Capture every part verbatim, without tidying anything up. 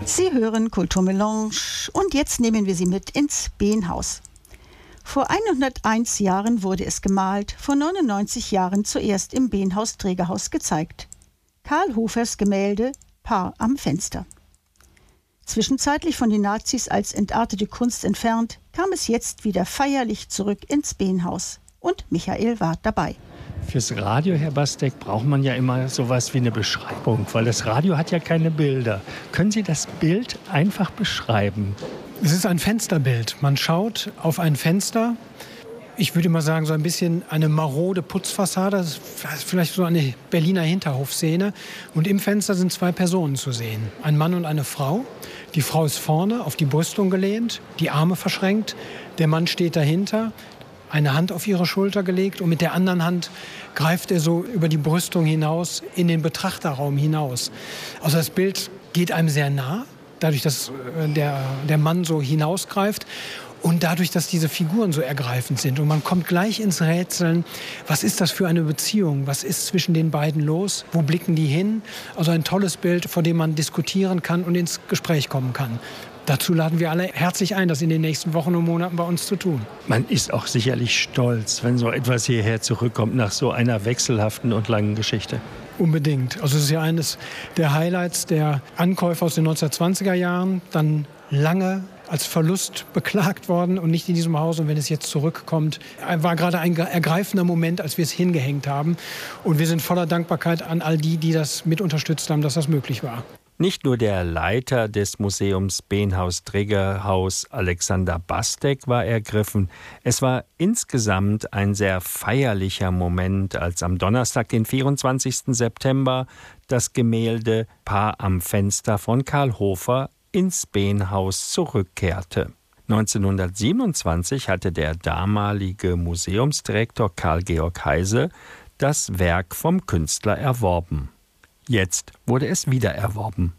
Sie hören Kulturmelange und jetzt nehmen wir Sie mit ins Beenhaus. Vor hunderteins Jahren wurde es gemalt, vor neunundneunzig Jahren zuerst im Beenhaus Trägerhaus gezeigt. Karl Hofers Gemälde Paar am Fenster. Zwischenzeitlich von den Nazis als entartete Kunst entfernt, kam es jetzt wieder feierlich zurück ins Beenhaus. Und Michael war dabei. Fürs Radio, Herr Bastek, braucht man ja immer sowas wie eine Beschreibung, weil das Radio hat ja keine Bilder. Können Sie das Bild einfach beschreiben? Es ist ein Fensterbild. Man schaut auf ein Fenster. Ich würde mal sagen, so ein bisschen eine marode Putzfassade. Das ist vielleicht so eine Berliner Hinterhofszene. Und im Fenster sind zwei Personen zu sehen. Ein Mann und eine Frau. Die Frau ist vorne, auf die Brüstung gelehnt, die Arme verschränkt. Der Mann steht dahinter, eine Hand auf ihre Schulter gelegt. Und mit der anderen Hand greift er so über die Brüstung hinaus, in den Betrachterraum hinaus. Also das Bild geht einem sehr nah, dadurch, dass der, der Mann so hinausgreift. Und dadurch, dass diese Figuren so ergreifend sind. Und man kommt gleich ins Rätseln, was ist das für eine Beziehung? Was ist zwischen den beiden los? Wo blicken die hin? Also ein tolles Bild, vor dem man diskutieren kann und ins Gespräch kommen kann. Dazu laden wir alle herzlich ein, das in den nächsten Wochen und Monaten bei uns zu tun. Man ist auch sicherlich stolz, wenn so etwas hierher zurückkommt nach so einer wechselhaften und langen Geschichte. Unbedingt. Also es ist ja eines der Highlights der Ankäufe aus den neunzehnhundertzwanziger Jahren. Dann lange als Verlust beklagt worden und nicht in diesem Haus. Und wenn es jetzt zurückkommt, war gerade ein ergreifender Moment, als wir es hingehängt haben. Und wir sind voller Dankbarkeit an all die, die das mit unterstützt haben, dass das möglich war. Nicht nur der Leiter des Museums Beenhaus Trägerhaus, Alexander Bastek, war ergriffen. Es war insgesamt ein sehr feierlicher Moment, als am Donnerstag, den vierundzwanzigsten September, das Gemälde Paar am Fenster von Karl Hofer ins Beenhaus zurückkehrte. neunzehnhundertsiebenundzwanzig hatte der damalige Museumsdirektor Karl Georg Heise das Werk vom Künstler erworben. Jetzt wurde es wieder erworben.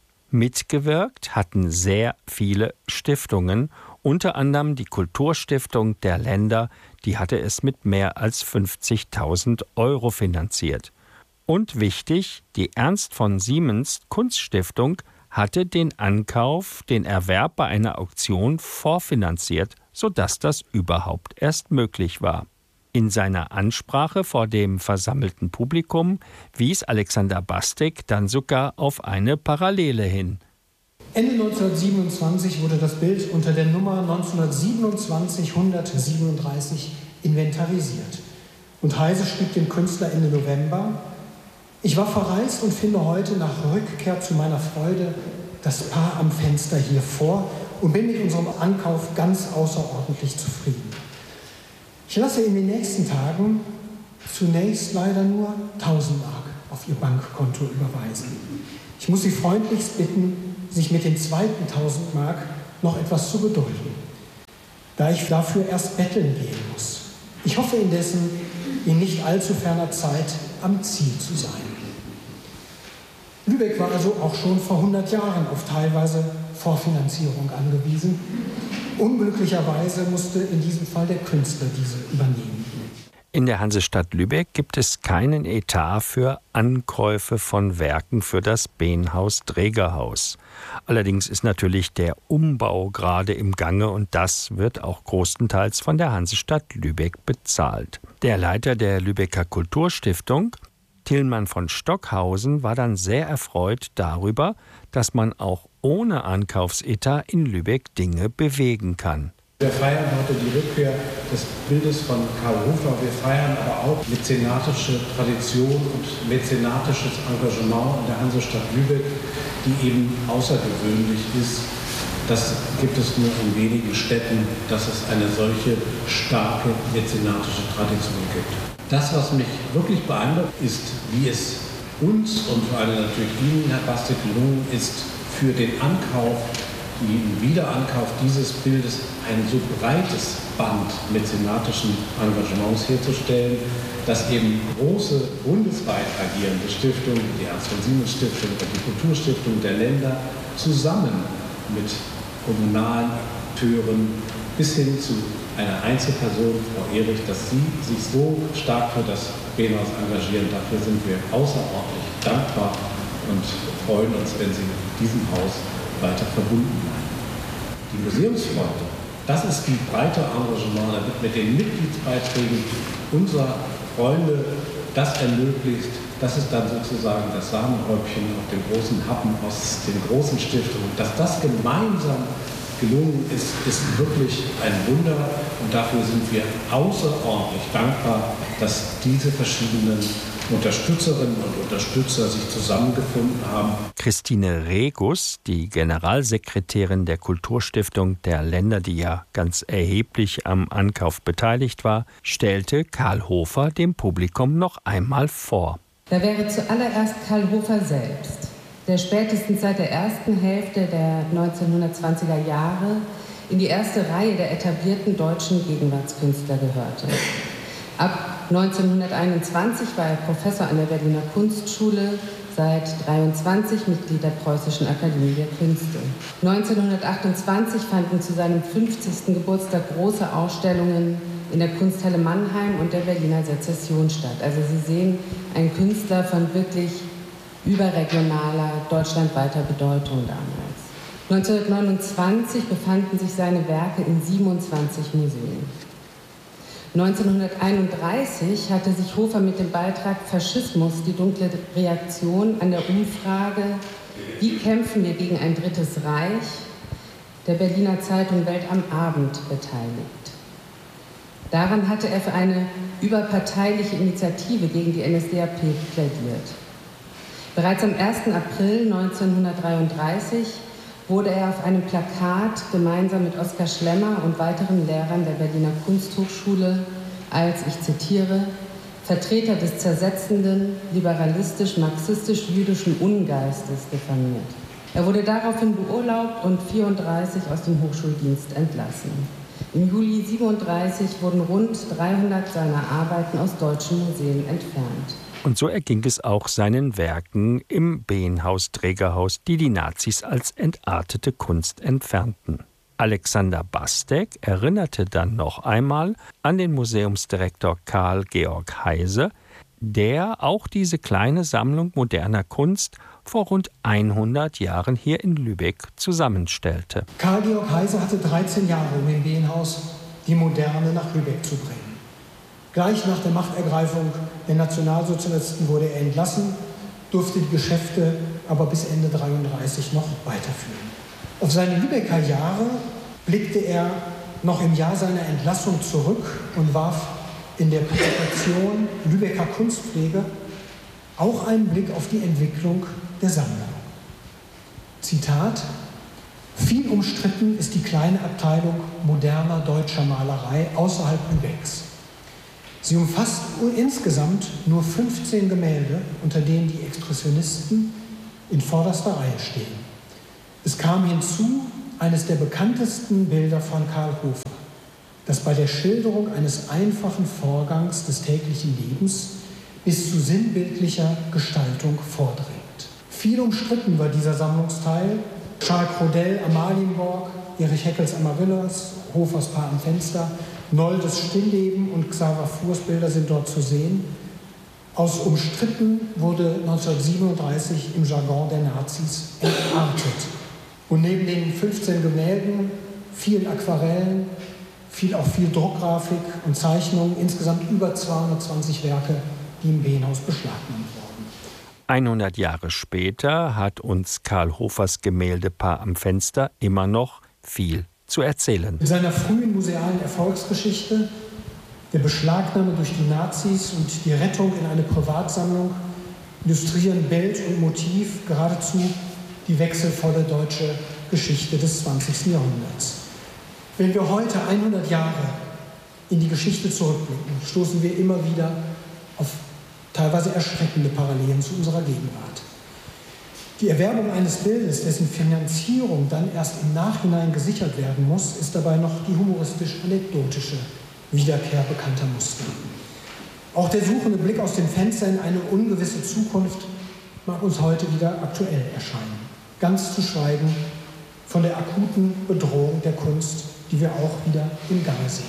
Mitgewirkt hatten sehr viele Stiftungen, unter anderem die Kulturstiftung der Länder, die hatte es mit mehr als fünfzigtausend Euro finanziert. Und wichtig, die Ernst von Siemens Kunststiftung hatte den Ankauf, den Erwerb bei einer Auktion vorfinanziert, sodass das überhaupt erst möglich war. In seiner Ansprache vor dem versammelten Publikum wies Alexander Bastek dann sogar auf eine Parallele hin. Ende neunzehnhundertsiebenundzwanzig wurde das Bild unter der Nummer neunzehnhundertsiebenundzwanzig hundertsiebenunddreißig inventarisiert. Und Heise schrieb dem Künstler Ende November: Ich war verreist und finde heute nach Rückkehr zu meiner Freude das Paar am Fenster hier vor und bin mit unserem Ankauf ganz außerordentlich zufrieden. Ich lasse in den nächsten Tagen zunächst leider nur tausend Mark auf Ihr Bankkonto überweisen. Ich muss Sie freundlichst bitten, sich mit den zweiten tausend Mark noch etwas zu gedulden, da ich dafür erst betteln gehen muss. Ich hoffe indessen, in nicht allzu ferner Zeit am Ziel zu sein. Lübeck war also auch schon vor hundert Jahren auf teilweise Vorfinanzierung angewiesen. Unglücklicherweise musste in diesem Fall der Künstler diese übernehmen. In der Hansestadt Lübeck gibt es keinen Etat für Ankäufe von Werken für das Beenhaus Trägerhaus. Allerdings ist natürlich der Umbau gerade im Gange und das wird auch großenteils von der Hansestadt Lübeck bezahlt. Der Leiter der Lübecker Kulturstiftung, Tillmann von Stockhausen, war dann sehr erfreut darüber, dass man auch ohne Ankaufsetat in Lübeck Dinge bewegen kann. Wir feiern heute die Rückkehr des Bildes von Karl Hofer. Wir feiern aber auch mäzenatische Tradition und mäzenatisches Engagement in der Hansestadt Lübeck, die eben außergewöhnlich ist. Das gibt es nur in wenigen Städten, dass es eine solche starke mäzenatische Tradition gibt. Das, was mich wirklich beeindruckt, ist, wie es uns und vor allem natürlich Ihnen, Herr Bastek, gelungen ist, für den Ankauf, den Wiederankauf dieses Bildes ein so breites Band mäzenatischen Engagements herzustellen, dass eben große bundesweit agierende Stiftungen, die Ernst von Siemens Stiftung und die Kulturstiftung der Länder, zusammen mit kommunalen Akteuren bis hin zu einer Einzelperson, Frau Erich, dass Sie sich so stark für das Beenhaus engagieren. Dafür sind wir außerordentlich dankbar und freuen uns, wenn Sie diesem Haus weiter verbunden bleiben. Die Museumsfreunde, das ist die breite Engagement, da wird mit den Mitgliedsbeiträgen unserer Freunde das ermöglicht. Das ist dann sozusagen das Sahnehäubchen auf dem großen Happen aus den großen Stiftungen. Dass das gemeinsam gelungen ist, ist wirklich ein Wunder. Und dafür sind wir außerordentlich dankbar, dass diese verschiedenen Unterstützerinnen und Unterstützer sich zusammengefunden haben. Christine Regus, die Generalsekretärin der Kulturstiftung der Länder, die ja ganz erheblich am Ankauf beteiligt war, stellte Karl Hofer dem Publikum noch einmal vor. Da wäre zuallererst Karl Hofer selbst, der spätestens seit der ersten Hälfte der neunzehnhundertzwanziger Jahre in die erste Reihe der etablierten deutschen Gegenwartskünstler gehörte. Ab neunzehnhunderteinundzwanzig war er Professor an der Berliner Kunstschule, seit dreiundzwanzig Mitglied der Preußischen Akademie der Künste. neunzehnhundertachtundzwanzig fanden zu seinem fünfzigsten Geburtstag große Ausstellungen in der Kunsthalle Mannheim und der Berliner Sezession statt. Also Sie sehen, ein Künstler von wirklich überregionaler, deutschlandweiter Bedeutung damals. neunzehnhundertneunundzwanzig befanden sich seine Werke in siebenundzwanzig Museen. neunzehnhunderteinunddreißig hatte sich Hofer mit dem Beitrag Faschismus, die dunkle Reaktion an der Umfrage Wie kämpfen wir gegen ein drittes Reich? Der Berliner Zeitung Welt am Abend beteiligt. Daran hatte er für eine überparteiliche Initiative gegen die N S D A P plädiert. Bereits am ersten April neunzehnhundertdreiunddreißig wurde er auf einem Plakat gemeinsam mit Oskar Schlemmer und weiteren Lehrern der Berliner Kunsthochschule als, ich zitiere, Vertreter des zersetzenden, liberalistisch-marxistisch-jüdischen Ungeistes diffamiert. Er wurde daraufhin beurlaubt und vierunddreißig aus dem Hochschuldienst entlassen. Im Juli siebenunddreißig wurden rund dreihundert seiner Arbeiten aus deutschen Museen entfernt. Und so erging es auch seinen Werken im Beenhaus-Trägerhaus, die die Nazis als entartete Kunst entfernten. Alexander Bastek erinnerte dann noch einmal an den Museumsdirektor Karl Georg Heise, der auch diese kleine Sammlung moderner Kunst vor rund hundert Jahren hier in Lübeck zusammenstellte. Karl Georg Heise hatte dreizehn Jahre, um im Beenhaus die Moderne nach Lübeck zu bringen. Gleich nach der Machtergreifung der Nationalsozialisten wurde er entlassen, durfte die Geschäfte aber bis Ende neunzehnhundertdreiunddreißig noch weiterführen. Auf seine Lübecker Jahre blickte er noch im Jahr seiner Entlassung zurück und warf in der Publikation Lübecker Kunstpflege auch einen Blick auf die Entwicklung der Sammlung. Zitat: Viel umstritten ist die kleine Abteilung moderner deutscher Malerei außerhalb Lübecks. Sie umfasst insgesamt nur fünfzehn Gemälde, unter denen die Expressionisten in vorderster Reihe stehen. Es kam hinzu eines der bekanntesten Bilder von Karl Hofer, das bei der Schilderung eines einfachen Vorgangs des täglichen Lebens bis zu sinnbildlicher Gestaltung vordringt. Viel umstritten war dieser Sammlungsteil. Charles Crodel, Amalienborg, Erich Heckels Amaryllis, Hofers Paar am Fenster, Noldes Stillleben und Xaver Furs Bilder sind dort zu sehen. Aus umstritten wurde neunzehnhundertsiebenunddreißig im Jargon der Nazis entartet. Und neben den fünfzehn Gemälden, vielen Aquarellen, viel, auch viel Druckgrafik und Zeichnungen, insgesamt über zweihundertzwanzig Werke, die im Beenhaus beschlagnahmt wurden. hundert Jahre später hat uns Karl Hofers Gemäldepaar am Fenster immer noch viel zu erzählen. In seiner frühen musealen Erfolgsgeschichte, der Beschlagnahme durch die Nazis und die Rettung in eine Privatsammlung, illustrieren Bild und Motiv geradezu die wechselvolle deutsche Geschichte des zwanzigsten Jahrhunderts. Wenn wir heute hundert Jahre in die Geschichte zurückblicken, stoßen wir immer wieder auf teilweise erschreckende Parallelen zu unserer Gegenwart. Die Erwerbung eines Bildes, dessen Finanzierung dann erst im Nachhinein gesichert werden muss, ist dabei noch die humoristisch-anekdotische Wiederkehr bekannter Muster. Auch der suchende Blick aus dem Fenster in eine ungewisse Zukunft mag uns heute wieder aktuell erscheinen. Ganz zu schweigen von der akuten Bedrohung der Kunst, die wir auch wieder im Gange sehen.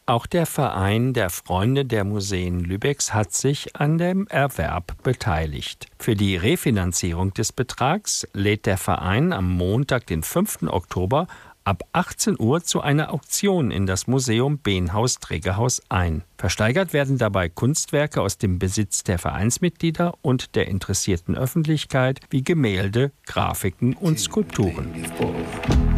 Auch der Verein der Freunde der Museen Lübecks hat sich an dem Erwerb beteiligt. Für die Refinanzierung des Betrags lädt der Verein am Montag, den fünften Oktober, ab achtzehn Uhr zu einer Auktion in das Museum Beenhaus-Trägerhaus ein. Versteigert werden dabei Kunstwerke aus dem Besitz der Vereinsmitglieder und der interessierten Öffentlichkeit wie Gemälde, Grafiken und Skulpturen.